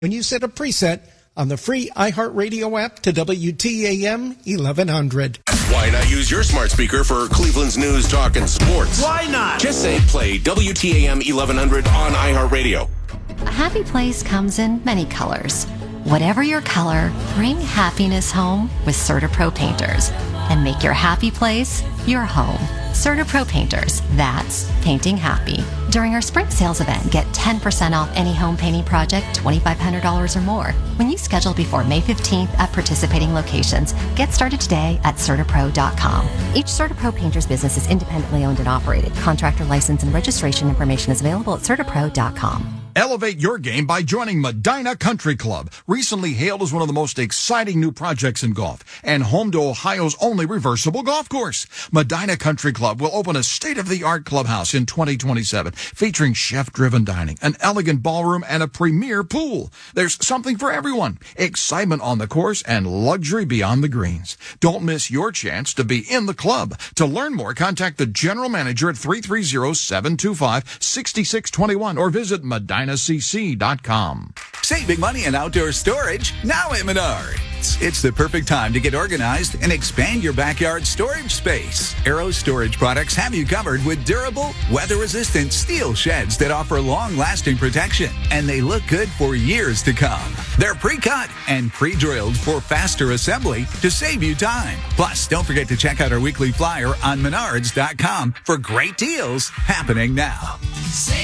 when you set a preset on the free iHeartRadio app to WTAM 1100. Why not use your smart speaker for Cleveland's news, talk, and sports? Why not? Just say play WTAM 1100 on iHeartRadio. A happy place comes in many colors. Whatever your color, bring happiness home with CertaPro Painters and make your happy place your home. CertaPro Painters, that's painting happy. During our spring sales event, get 10% off any home painting project, $2,500 or more. When you schedule before May 15th at participating locations, get started today at CertaPro.com. Each CertaPro Painters business is independently owned and operated. Contractor license and registration information is available at CertaPro.com. Elevate your game by joining Medina Country Club, recently hailed as one of the most exciting new projects in golf and home to Ohio's only reversible golf course. Medina Country Club will open a state-of-the-art clubhouse in 2027, featuring chef-driven dining, an elegant ballroom, and a premier pool. There's something for everyone, excitement on the course and luxury beyond the greens. Don't miss your chance to be in the club. To learn more, contact the general manager at 330-725-6621 or visit MedinaCC.com. Save big money on outdoor storage now at Menards. It's the perfect time to get organized and expand your backyard storage space. Arrow Storage Products have you covered with durable, weather-resistant steel sheds that offer long-lasting protection, and they look good for years to come. They're pre-cut and pre-drilled for faster assembly to save you time. Plus, don't forget to check out our weekly flyer on Menards.com for great deals happening now.